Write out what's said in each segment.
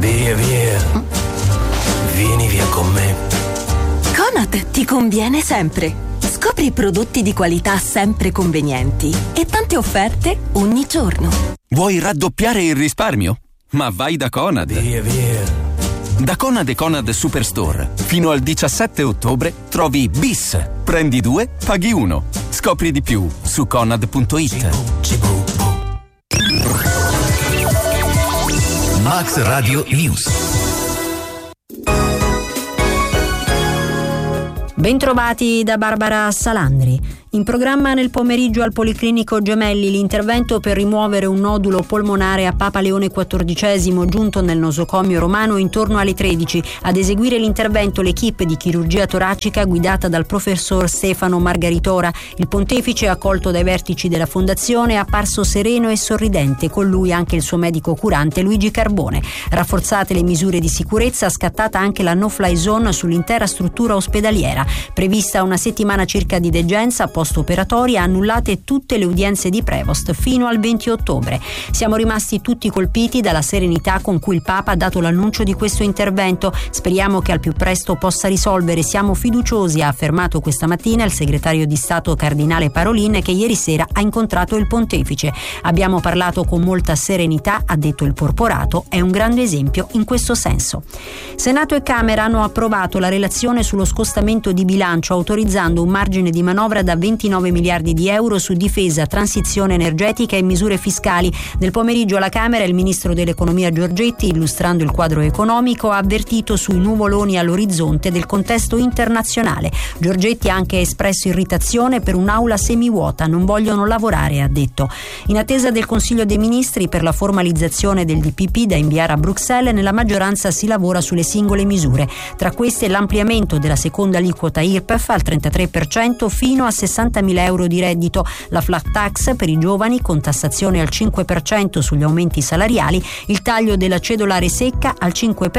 Via, via. Vieni via con me. Conad ti conviene sempre. Scopri prodotti di qualità sempre convenienti e tante offerte ogni giorno. Vuoi raddoppiare il risparmio? Ma vai da Conad. Via, via. Da Conad e Conad Superstore fino al 17 ottobre trovi bis. Prendi 2, paghi 1. Scopri di più su conad.it. Max Radio News. Bentrovati da Barbara Salandri. In programma nel pomeriggio al Policlinico Gemelli l'intervento per rimuovere un nodulo polmonare a Papa Leone XIV giunto nel nosocomio romano intorno alle 13. Ad eseguire l'intervento l'equipe di chirurgia toracica guidata dal professor Stefano Margaritora. Il pontefice, accolto dai vertici della fondazione, è apparso sereno e sorridente, con lui anche il suo medico curante Luigi Carbone. Rafforzate le misure di sicurezza, scattata anche la no-fly zone sull'intera struttura ospedaliera. Prevista una settimana circa di degenza post-operatoria, annullate tutte le udienze di Prevost fino al 20 ottobre. Siamo rimasti tutti colpiti dalla serenità con cui il Papa ha dato l'annuncio di questo intervento. Speriamo che al più presto possa risolvere. Siamo fiduciosi, ha affermato questa mattina il segretario di Stato Cardinale Parolin, che ieri sera ha incontrato il pontefice. Abbiamo parlato con molta serenità, ha detto il porporato, è un grande esempio in questo senso. Senato e Camera hanno approvato la relazione sullo scostamento di bilancio, autorizzando un margine di manovra da 29 miliardi di euro su difesa, transizione energetica e misure fiscali. Nel pomeriggio alla Camera il ministro dell'economia Giorgetti, illustrando il quadro economico, ha avvertito sui nuvoloni all'orizzonte del contesto internazionale. Giorgetti ha anche espresso irritazione per un'aula semivuota, non vogliono lavorare, ha detto. In attesa del Consiglio dei Ministri per la formalizzazione del DPP da inviare a Bruxelles, nella maggioranza si lavora sulle singole misure. Tra queste l'ampliamento della seconda aliquota IRPEF al 33% fino a 60.000 euro di reddito, la flat tax per i giovani con tassazione al 5% sugli aumenti salariali, il taglio della cedolare secca al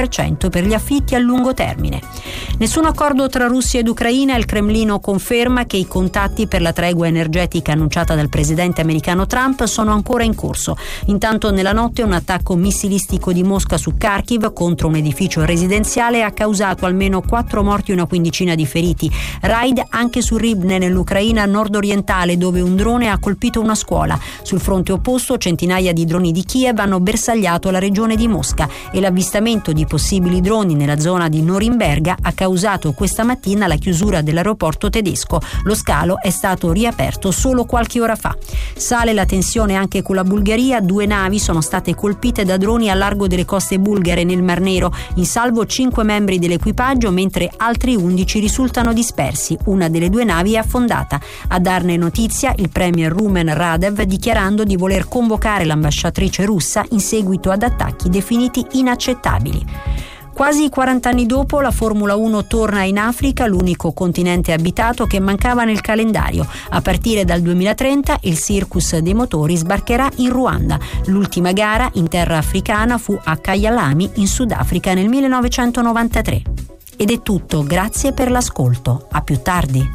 5% per gli affitti a lungo termine. Nessun accordo tra Russia ed Ucraina. Il Cremlino conferma che i contatti per la tregua energetica annunciata dal presidente americano Trump sono ancora in corso. Intanto nella notte un attacco missilistico di Mosca su Kharkiv contro un edificio residenziale ha causato almeno 4 morti e una quindicina di feriti. Raid anche su Rivne nell'Ucraina nord-orientale, dove un drone ha colpito una scuola. Sul fronte opposto centinaia di droni di Kiev hanno bersagliato la regione di Mosca e l'avvistamento di possibili droni nella zona di Norimberga ha causato questa mattina la chiusura dell'aeroporto tedesco. Lo scalo è stato riaperto solo qualche ora fa. Sale la tensione anche con la Bulgaria. 2 navi sono state colpite da droni a largo delle coste bulgare nel Mar Nero. In salvo 5 membri dell'equipaggio, mentre altri 11 risultano dispersi. Una delle 2 navi è affondata. A darne notizia il premier Rumen Radev, dichiarando di voler convocare l'ambasciatrice russa in seguito ad attacchi definiti inaccettabili. Quasi 40 anni dopo la Formula 1 torna in Africa, l'unico continente abitato che mancava nel calendario. A partire dal 2030 il Circus dei motori sbarcherà in Ruanda. L'ultima gara in terra africana fu a Kyalami in Sudafrica nel 1993. Ed è tutto, grazie per l'ascolto. A più tardi.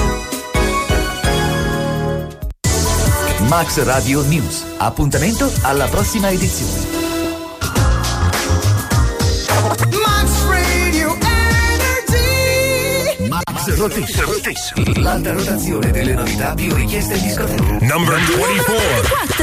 Max Radio News. Appuntamento alla prossima edizione. Max Radio Energy. Max Rotation. L'alta rotazione delle novità più richieste in discoteca. Number 24.